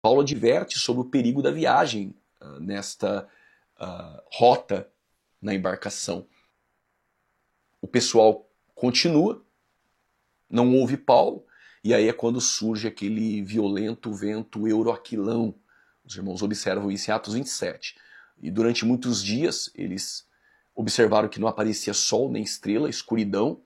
Paulo adverte sobre o perigo da viagem nesta rota na embarcação. O pessoal continua, não ouve Paulo, e aí é quando surge aquele violento vento euroaquilão. Os irmãos observam isso em Atos 27. E durante muitos dias eles observaram que não aparecia sol nem estrela, escuridão,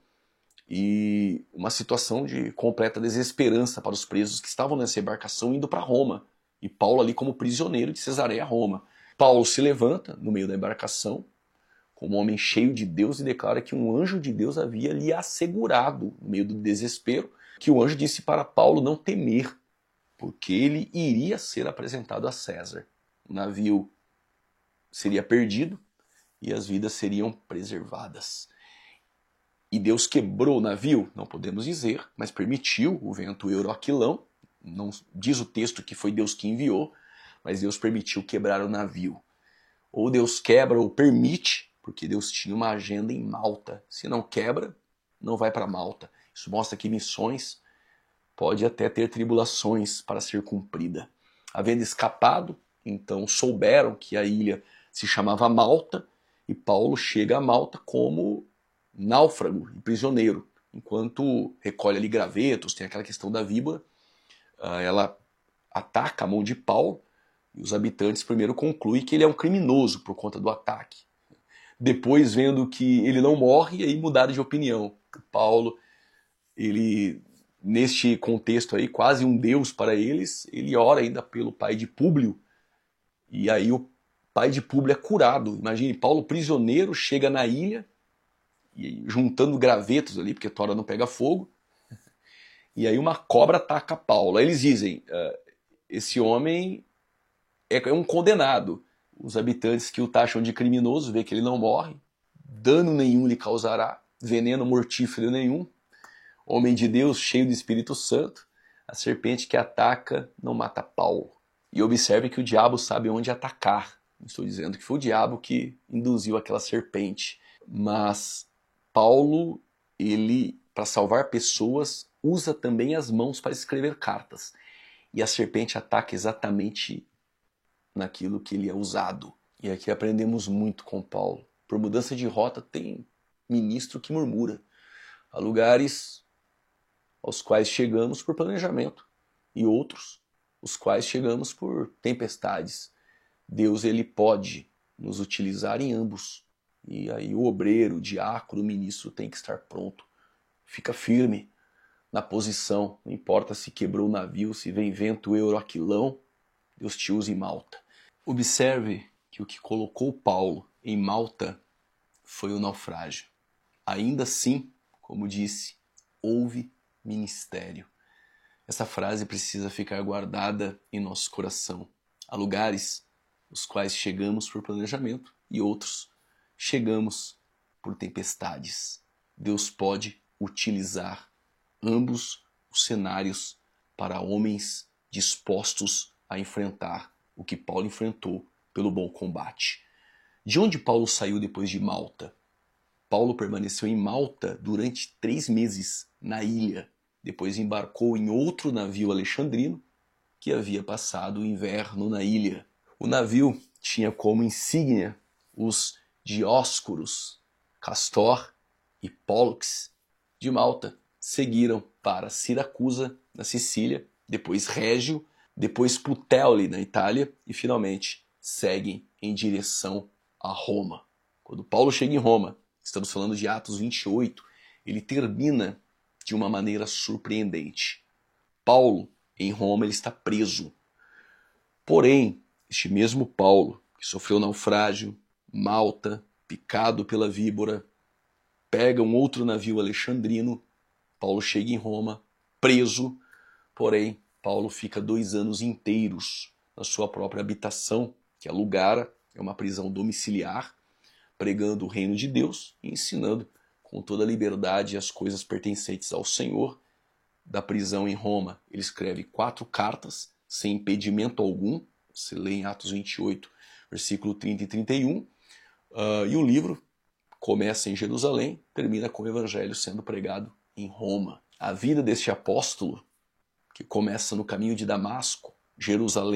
e uma situação de completa desesperança para os presos que estavam nessa embarcação indo para Roma. E Paulo ali como prisioneiro de Cesareia a Roma. Paulo se levanta no meio da embarcação, como um homem cheio de Deus, e declara que um anjo de Deus havia lhe assegurado, no meio do desespero, que o anjo disse para Paulo não temer, porque ele iria ser apresentado a César. O navio seria perdido e as vidas seriam preservadas. E Deus quebrou o navio? Não podemos dizer, mas permitiu o vento euroaquilão. Não diz o texto que foi Deus que enviou, mas Deus permitiu quebrar o navio. Ou Deus quebra ou permite, porque Deus tinha uma agenda em Malta. Se não quebra, não vai para Malta. Isso mostra que missões pode até ter tribulações para ser cumprida. Havendo escapado, então souberam que a ilha se chamava Malta, e Paulo chega a Malta como náufrago e prisioneiro. Enquanto recolhe ali gravetos, tem aquela questão da víbora, ela ataca a mão de Paulo, e os habitantes primeiro concluem que ele é um criminoso por conta do ataque. Depois, vendo que ele não morre, aí mudaram de opinião. Paulo, ele, neste contexto aí, quase um deus para eles, ele ora ainda pelo pai de Públio, e aí o pai de Públio é curado. Imagine, Paulo prisioneiro chega na ilha, e juntando gravetos ali, porque a tora não pega fogo, e aí uma cobra ataca Paulo. Aí eles dizem, esse homem é um condenado. Os habitantes que o taxam de criminoso vê que ele não morre, dano nenhum lhe causará, veneno mortífero nenhum, homem de Deus cheio do Espírito Santo, a serpente que ataca não mata Paulo. E observe que o diabo sabe onde atacar. Não estou dizendo que foi o diabo que induziu aquela serpente, mas Paulo, ele, para salvar pessoas, usa também as mãos para escrever cartas. E a serpente ataca exatamente naquilo que ele é usado. E aqui aprendemos muito com Paulo. Por mudança de rota, tem ministro que murmura. Há lugares aos quais chegamos por planejamento, e outros os quais chegamos por tempestades. Deus, ele pode nos utilizar em ambos. E aí o obreiro, o diácono, o ministro tem que estar pronto. Fica firme na posição. Não importa se quebrou o navio, se vem vento euroaquilão, Deus te usa em Malta. Observe que o que colocou Paulo em Malta foi o naufrágio. Ainda assim, como disse, houve ministério. Essa frase precisa ficar guardada em nosso coração. Há lugares os quais chegamos por planejamento e outros chegamos por tempestades. Deus pode utilizar ambos os cenários para homens dispostos a enfrentar o que Paulo enfrentou pelo bom combate. De onde Paulo saiu depois de Malta? Paulo permaneceu em Malta durante 3 meses, na ilha. Depois embarcou em outro navio alexandrino que havia passado o inverno na ilha. O navio tinha como insígnia os Dióscuros, Castor e Pólux de Malta. Seguiram para Siracusa, na Sicília, depois Régio, depois Puteoli, na Itália, e finalmente seguem em direção a Roma. Quando Paulo chega em Roma, estamos falando de Atos 28, ele termina de uma maneira surpreendente. Paulo, em Roma, ele está preso. Porém, este mesmo Paulo, que sofreu naufrágio, Malta, picado pela víbora, pega um outro navio alexandrino, Paulo chega em Roma, preso, porém, Paulo fica 2 anos inteiros na sua própria habitação, que alugara, é uma prisão domiciliar, pregando o reino de Deus e ensinando com toda a liberdade as coisas pertencentes ao Senhor. Da prisão em Roma, ele escreve 4 cartas, sem impedimento algum. Você lê em Atos 28, versículo 30 e 31. E o livro começa em Jerusalém, termina com o evangelho sendo pregado em Roma. A vida deste apóstolo, que começa no caminho de Damasco, Jerusalém